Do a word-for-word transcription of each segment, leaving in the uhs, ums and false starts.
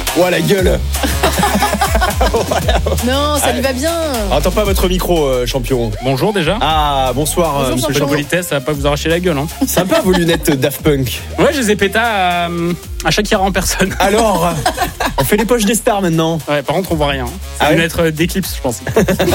Oh la gueule. Non, ça lui va bien. Attends pas votre micro, euh, champion. Bonjour déjà. Ah, bonsoir, Bonjour, euh, monsieur Monsieur champion. Politesse, ça va pas vous arracher la gueule. Hein. Sympa vos lunettes Daft Punk. Ouais, je les ai pétées à, à Shakira en personne. Alors, on fait les poches des stars maintenant. Ouais, par contre, on voit rien. Hein. Ça Ah va ouais être d'Eclipse, je pense.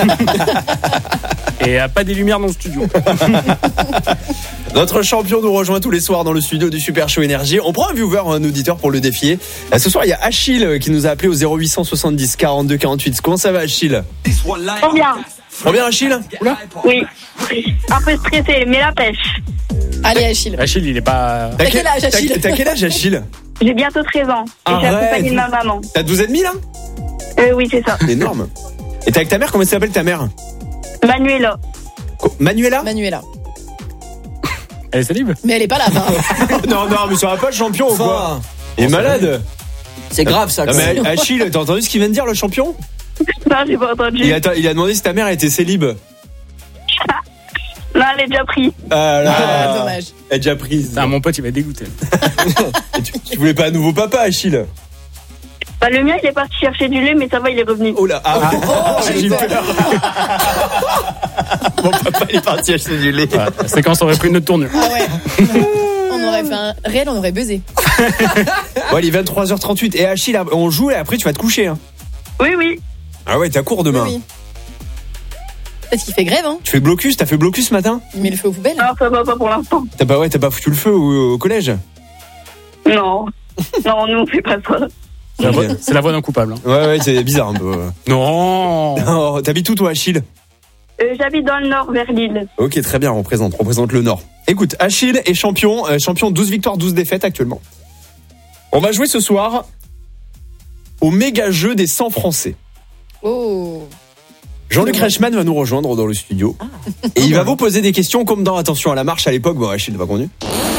Et euh, pas des lumières dans le studio. Notre champion nous rejoint tous les soirs dans le studio du Super Show Énergie. On prend un viewer, un auditeur pour le défier. Ce soir, il y a Achille qui nous a appelé au zéro huit cent soixante-dix quarante-deux quarante-huit. Comment ça va, Achille? Trop bien. Trop bien, Achille? Oula. Oui. Un peu stressé, mais la pêche. Allez, Achille. Achille, il est pas. T'as quel âge, Achille T'as quel âge, Achille? J'ai bientôt treize ans. Et je suis Arrête. accompagnée de ma maman. T'as douze et demi là? Euh, oui, c'est ça. Énorme. Et t'es avec ta mère? Comment elle s'appelle ta mère? Manuela. Co- Manuela? Manuela. Elle est célib. Mais elle est pas là. Hein. Non, non, mais ça va pas le champion ou quoi? Il est malade. C'est grave ça. Non, mais Achille, t'as entendu ce qu'il vient de dire, le champion? Non, j'ai pas entendu. il a, il a demandé si ta mère était célib. Non, elle est déjà prise. Ah là, Ah, dommage. elle est déjà prise. Ah, mon pote, il va être dégoûté. Et tu, tu voulais pas un nouveau papa, Achille? Bah, le mien, il est parti chercher du lait, mais ça va, il est revenu. Oh là, ah, Oh, j'ai eu peur. Mon papa il est parti acheter du lait. Ouais, la séquence aurait pris une autre tournure. Ah ouais. On aurait fait un réel, on aurait buzzé. Bon, il est vingt-trois heures trente-huit. Et Achille, on joue et après tu vas te coucher. Hein. Oui, oui. Ah ouais, t'as cours demain. Oui, oui. Peut-être qu'il fait grève, hein. Tu fais blocus, t'as fait blocus ce matin? Il met le feu aux poubelles. Non, ça va pas pour l'instant. T'as pas, ouais, t'as pas foutu le feu au, au collège? Non. Non, nous, on fait pas ça. C'est la voix- c'est la voix d'un coupable. Hein. Ouais, ouais, c'est bizarre un peu. Non. Oh, t'habites où toi, Achille? Euh, J'habite dans le nord, vers Lille. Ok, très bien, on représente, on représente le Nord. Écoute, Achille est champion, euh, champion douze victoires, douze défaites actuellement. On va jouer ce soir au méga jeu des cent Français. Oh. Jean-Luc Reichmann va nous rejoindre dans le studio. Et il va vous poser des questions comme dans Attention à la marche à l'époque. Bon, Achille n'a pas connu.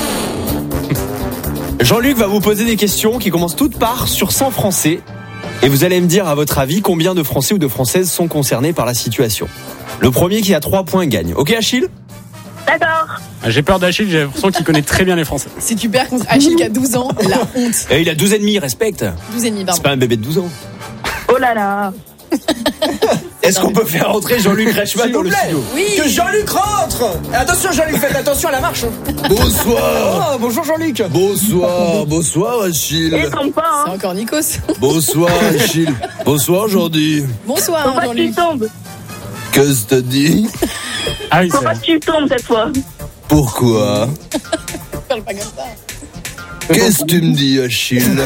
Jean-Luc va vous poser des questions qui commencent toutes par sur cent Français. Et vous allez me dire, à votre avis, combien de Français ou de Françaises sont concernés par la situation. Le premier qui a trois points gagne. Ok, Achille? D'accord. Ah, j'ai peur d'Achille, j'ai l'impression qu'il connaît très bien les Français. Si tu perds contre Achille qui a douze ans, la honte. Et il a douze et demi, respecte. douze et demi, C'est pardon. pas un bébé de douze ans. Oh là là. Est-ce qu'on peut faire rentrer Jean-Luc Reichmann dans le studio? Oui. Que Jean-Luc rentre. Attention Jean-Luc, faites attention à la marche. Bonsoir. Oh, bonjour Jean-Luc. Bonsoir, bonsoir Achille. Il tombe pas, C'est hein. encore Nikos. Bonsoir Achille. Bonsoir Jordi. Bonsoir, Faut pas que tu Jean-Luc. tombes. Qu'est-ce que t'as dit? Ah oui, Faut c'est pas vrai. que tu tombes cette fois. Pourquoi? Parle pas comme ça. Qu'est-ce que tu me dis Achille?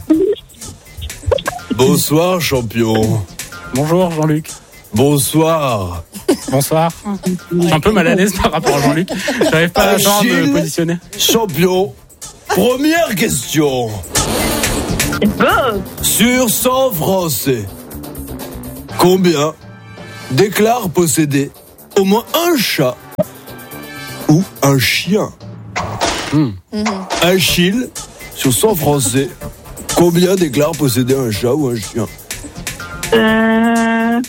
Bonsoir champion. Bonjour Jean-Luc. Bonsoir. Bonsoir. Je suis un peu mal à l'aise par rapport à Jean-Luc. J'arrive pas à savoir me Achille. positionner. Champion. Première question. Go. Sur cent Français, combien déclarent posséder au moins un chat ou un chien? Hmm. Achille, sur cent Français, combien déclarent posséder un chat ou un chien? Euh...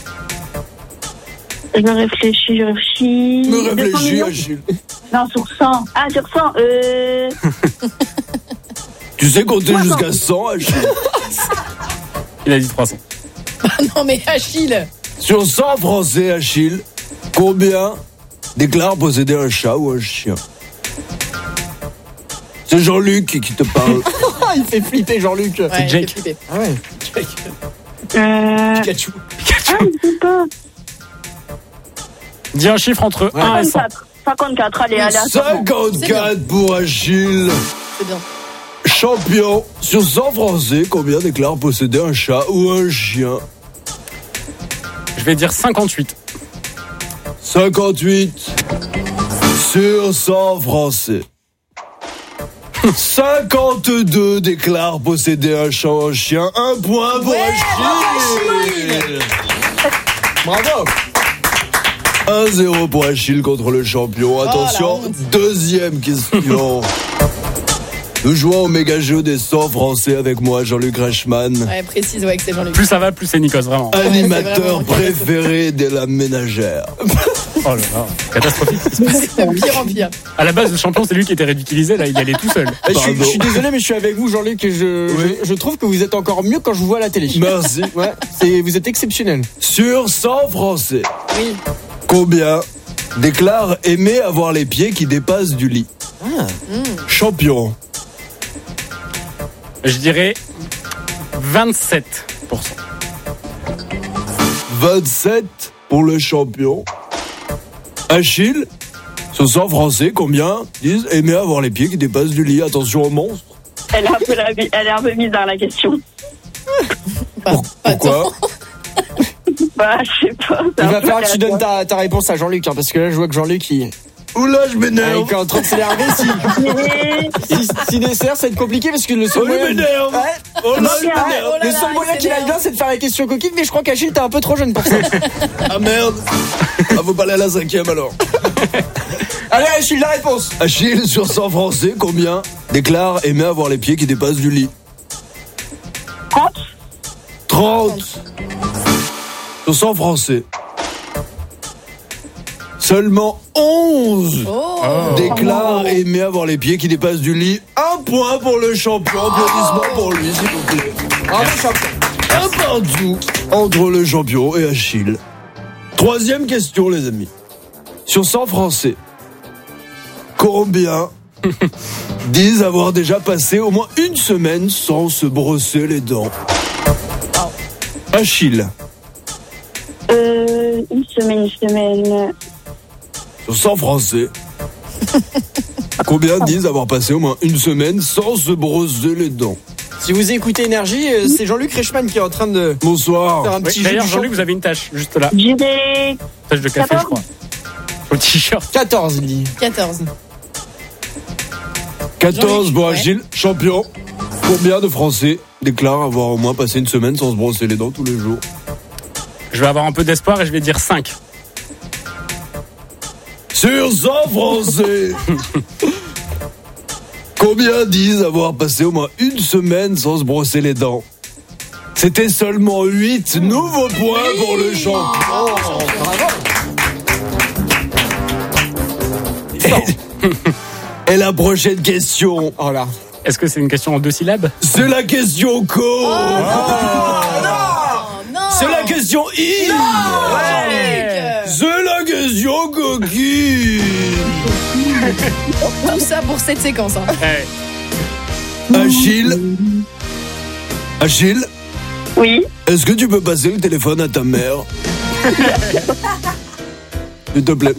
Je réfléchis, je réfléchis. Me deux cents réfléchis, millions. Achille. Non, sur cent. Ah, sur cent. Euh... Tu sais compter trois cents. jusqu'à cent, Achille? Il a dit trois cents. Ah non, mais Achille. Sur cent Français, Achille, combien déclarent posséder un chat ou un chien? C'est Jean-Luc qui te parle. Ah, il fait flipper Jean-Luc. Ouais, il Jake. fait flipper. Ah ouais. Euh... Pikachu. Ah, je sais pas. Dis un chiffre entre un et cent. cinquante-quatre. cinquante-quatre, allez, allez. cinquante-quatre pour Achille. C'est bien. Champion, sur cent Français, combien déclarent posséder un chat ou un chien? Je vais dire cinquante-huit. cinquante-huit sur cent Français. cinquante-deux déclarent posséder un chat ou un chien. Un point pour Achille. Bravo. un zéro pour Achille contre le champion. Attention, la honte. deuxième question. Nous jouons au méga jeu des cent Français avec moi, Jean-Luc Reichmann, Ouais, précise, ouais, que c'est Jean-Luc. Plus ça va, plus c'est Nikos, vraiment. animateur vraiment préféré de la ménagère. Oh là là, catastrophique. C'est pire en pire. À la base, le champion, c'est lui qui était ridiculisé. Là, il allait tout seul. Je suis, Pardon. je suis désolé, mais je suis avec vous, Jean-Luc, et je, Oui. je, je trouve que vous êtes encore mieux quand je vous vois à la télé. Merci. Ouais, c'est, vous êtes exceptionnel. Sur cent Français, Oui. combien déclarent aimer avoir les pieds qui dépassent du lit? Ah. Champion. Je dirais vingt-sept pour cent. vingt-sept pour le champion. Achille, sur cent Français, combien disent aimer avoir les pieds qui dépassent du lit? Attention au monstre. Elle est un peu, la- elle est un peu bizarre la question. Pas- pas Pourquoi? tant. Bah, je sais pas. c'est Il un va peu falloir que tu donnes aléatoire. ta, ta réponse à Jean-Luc, hein, parce que là, je vois que Jean-Luc, il, Oula, je ah, m'énerve. il est en train de s'énerver. Si, Mais- si, si dessert, ça va être compliqué, parce que le seul Oh, il moyen... m'énerve. Ouais. Oh là, je Ah, m'énerve. oh là Le là, seul il moyen qu'il aille s'énerve. bien, c'est de faire la question coquine, mais je crois qu'Achille, t'es un peu trop jeune pour ça. Ah merde. Ah, faut pas aller à la cinquième alors. Allez, Achille, la réponse. Achille, sur cent Français, combien déclarent aimer avoir les pieds qui dépassent du lit? trente trente. Sur cent Français. Seulement onze Oh. déclarent aimer avoir les pieds qui dépassent du lit. Un point pour le champion. Applaudissements pour lui, s'il vous plaît. Bravo, champion. Un partout entre le champion et Achille. Troisième question, les amis. Sur cent Français, combien disent avoir déjà passé au moins une semaine sans se brosser les dents? Achille, Euh, une semaine, une semaine. sur cent Français, combien disent avoir passé au moins une semaine sans se brosser les dents? Si vous écoutez Énergie, euh, c'est Jean-Luc Reichmann qui est en train de faire Bonsoir. un Oui, petit jeu D'ailleurs, du Jean-Luc, champ. vous avez une tâche juste là. Je dirais Tâche de café, je crois. Au t-shirt. quatorze, il dit. quatorze. quatorze pour Ouais. Achille, champion. Combien de Français déclarent avoir au moins passé une semaine sans se brosser les dents tous les jours? Je vais avoir un peu d'espoir et je vais dire cinq. Sur cent Français, combien disent avoir passé au moins une semaine sans se brosser les dents? C'était seulement huit nouveaux points pour le champion. Et, et la prochaine question, Oh là. Est-ce que c'est une question en deux syllabes? c'est la question co. Oh non. C'est la question I. Jean-Luc. C'est la question coquine. Tout ça pour cette séquence. Hein. Eh, Achille, Achille, oui. est-ce que tu peux passer le téléphone à ta mère? S'il te plaît.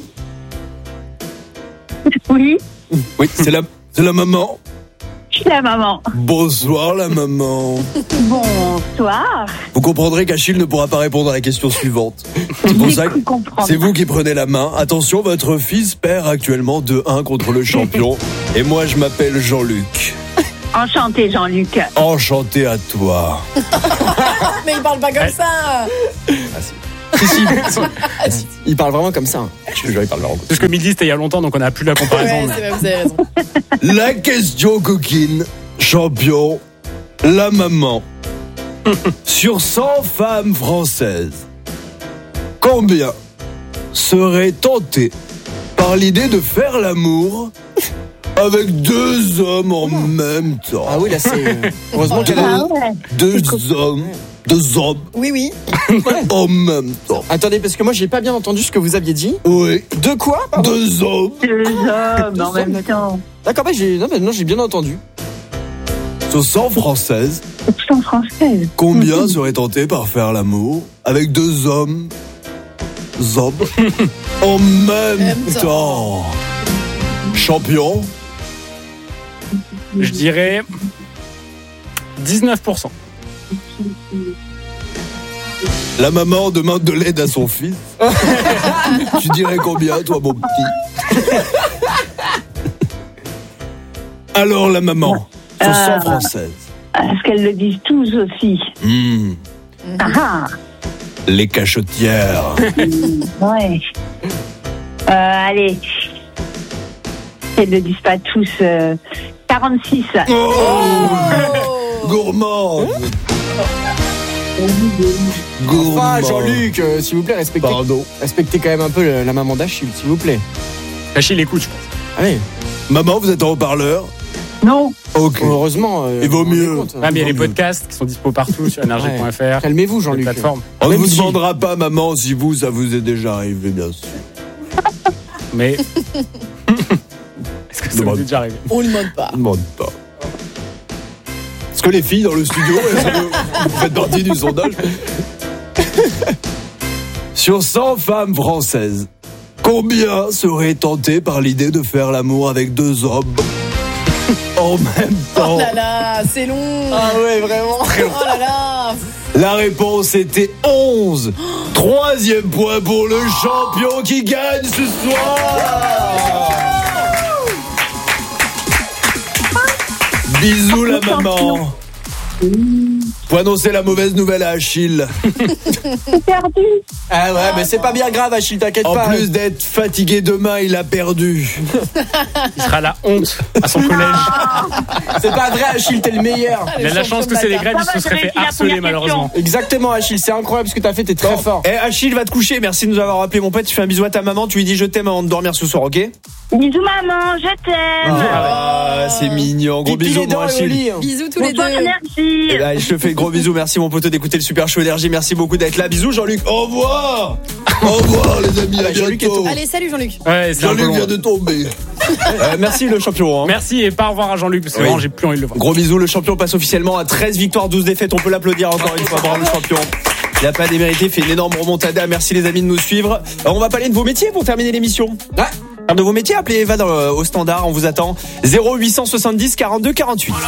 Oui. Oui, c'est la, c'est la maman. Je suis la maman. Bonsoir la maman. Bonsoir. Vous comprendrez qu'Achille ne pourra pas répondre à la question suivante. C'est pour J'ai ça que cru comprendre. c'est vous qui prenez la main. Attention, votre fils perd actuellement deux un contre le champion. Et moi, je m'appelle Jean-Luc. Enchanté, Jean-Luc. Enchanté à toi. Mais il parle pas comme Ouais. ça. Si, si, si. Il parle vraiment comme ça. hein. Je te jure, il parle vraiment comme Parce que midi, c'était il y a longtemps, donc on n'a plus la comparaison. Ouais, mais- c'est vrai, vous avez raison. La question coquine, champion, la maman. Sur cent femmes françaises, combien seraient tentées par l'idée de faire l'amour avec deux hommes en même temps? Ah oui, là, c'est... Heureusement qu'elle Ah a... ouais. Deux hommes, deux hommes Oui, oui. en même temps. Attendez, parce que moi, j'ai pas bien entendu ce que vous aviez dit. Oui, De quoi, pardon? deux hommes. Deux hommes en même temps. D'accord, bah, j'ai... Non, mais non, j'ai bien entendu. Sur cent françaises, Tout en française. combien seraient tentés par faire l'amour avec deux hommes, hommes en même Même temps. temps? Champion, Je dirais dix-neuf pour cent. la maman demande de l'aide à son fils. Tu dirais combien, toi, mon petit? Alors, la maman, sur cent Euh. françaises. Est-ce qu'elles le disent tous aussi? Hmm, Ah ah. les cachotières. Ouais. Euh, allez. Elles ne le disent pas tous. Euh, quarante-six. Oh, Oh. gourmande. Enfin, Jean-Luc, euh, s'il vous plaît, respectez, Pardon. respectez quand même un peu le- la maman d'Achille, s'il vous plaît. Achille écoute, je pense. Allez, Maman, vous êtes en haut-parleur? Non. Ok. heureusement. euh, Il vaut vous vous rendez mieux. compte, hein. Ah, mais il y a les Vaut mieux. podcasts qui sont dispo partout sur énergie point F R. Calmez-vous, Sur les Jean-Luc. plateformes. On ne Même vous si- demandera pas, maman, si vous, ça vous est déjà arrivé, bien sûr. Mais. Est-ce que ça Demande. vous est déjà arrivé? On ne demande pas. Ne demande pas. Est-ce que les filles dans le studio, est-ce que vous faites partie du sondage? Sur cent femmes françaises, combien seraient tentées par l'idée de faire l'amour avec deux hommes en même Oh temps? là là, c'est long. Ah ouais, vraiment. Oh là là. La réponse était onze. Troisième point pour le champion qui gagne ce soir. Bisous la maman. Pour annoncer la mauvaise nouvelle à Achille. Perdu. Ah ouais, mais c'est pas bien grave, Achille, t'inquiète En pas. plus d'être fatigué demain, il a perdu. Il sera la honte à son collège. C'est pas vrai, Achille, t'es le meilleur. Il a de la chance que c'est les grèves, Ça il va, se serait j'ai fait réussi la harceler première malheureusement. Exactement, Achille, c'est incroyable ce que t'as fait, t'es très fort. Eh, Achille va te coucher. Merci de nous avoir appelé, mon pote. Tu fais un bisou à ta maman. Tu lui dis je t'aime avant de dormir ce soir, ok? Bisous maman, je t'aime. Ah, c'est mignon. Gros Pipi bisous, les mon dents et au Achille. lit. Bisous tous les Bonsoir deux. énergie. Eh ben, je te fais gros bisous. Merci, mon poteau, d'écouter le Super Show Énergie. Merci beaucoup d'être là. Bisous, Jean-Luc. Au revoir. Au revoir les amis, à Allez, Jean-Luc est bientôt. Allez, salut Jean-Luc. Ouais, c'est un peu Jean-Luc long. vient de tomber. Euh, merci, le champion. hein. Merci et pas au revoir à Jean-Luc parce que Oui. vraiment j'ai plus envie de le voir. Gros bisous, le champion passe officiellement à treize victoires, douze défaites. On peut l'applaudir encore une fois. Bravo, le champion. Il n'a pas démérité, fait une énorme remontada. Merci les amis de nous suivre. Euh, on va parler de vos métiers pour terminer l'émission. Ouais. De vos métiers, appelez Eva dans, euh, au standard, on vous attend. zéro huit cent soixante-dix quarante-deux quarante-huit.